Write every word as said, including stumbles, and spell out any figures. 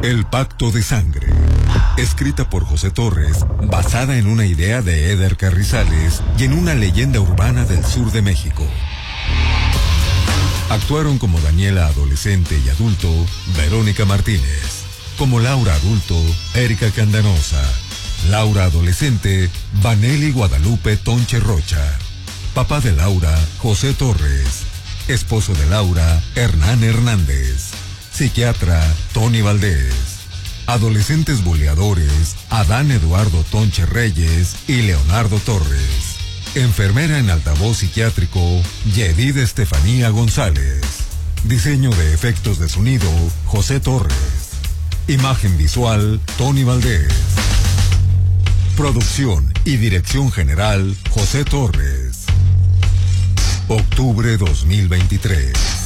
El Pacto de Sangre. Escrita por José Torres, basada en una idea de Eder Carrizales y en una leyenda urbana del sur de México. Actuaron como Daniela adolescente y adulto, Verónica Martínez. Como Laura adulto, Erika Candanosa. Laura adolescente, Vanelli Guadalupe Tonche Rocha. Papá de Laura, José Torres. Esposo de Laura, Hernán Hernández. Psiquiatra, Tony Valdés. Adolescentes buleadores, Adán Eduardo Tonche Reyes y Leonardo Torres. Enfermera en altavoz psiquiátrico, Yedid Estefanía González. Diseño de efectos de sonido, José Torres. Imagen visual, Tony Valdés. Producción y dirección general, José Torres. Octubre dos mil veintitrés.